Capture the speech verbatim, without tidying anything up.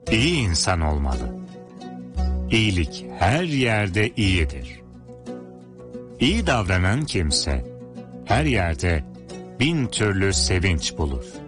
İyi insan olmalı. İyilik her yerde iyidir. İyi davranan kimse her yerde bin türlü sevinç bulur.